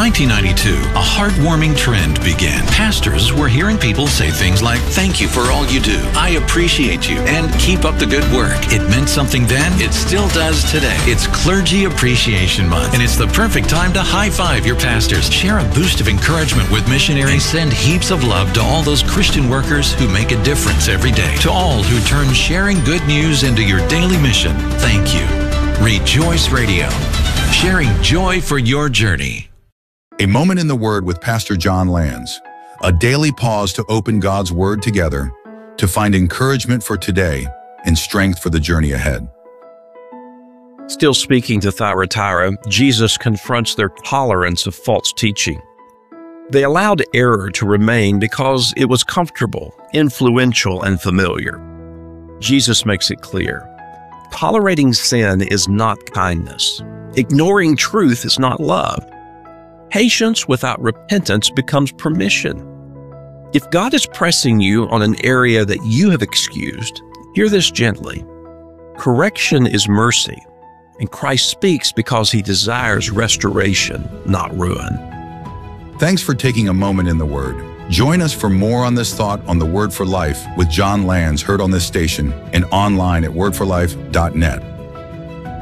1992, a heartwarming trend began. Pastors were hearing people say things like, "Thank you for all you do. I appreciate you. And keep up the good work." It meant something then. It still does today. It's Clergy Appreciation Month, and it's the perfect time to high-five your pastors. Share a boost of encouragement with missionaries. Send heaps of love to all those Christian workers who make a difference every day. To all who turn sharing good news into your daily mission, thank you. Rejoice Radio, sharing joy for your journey. A Moment in the Word with Pastor John Lands. A daily pause to open God's Word together to find encouragement for today and strength for the journey ahead. Still speaking to Thyatira, Jesus confronts their tolerance of false teaching. They allowed error to remain because it was comfortable, influential, and familiar. Jesus makes it clear. Tolerating sin is not kindness. Ignoring truth is not love. Patience without repentance becomes permission. If God is pressing you on an area that you have excused, hear this gently. Correction is mercy, and Christ speaks because he desires restoration, not ruin. Thanks for taking a moment in the Word. Join us for more on this thought on the Word for Life with John Lands, heard on this station and online at wordforlife.net.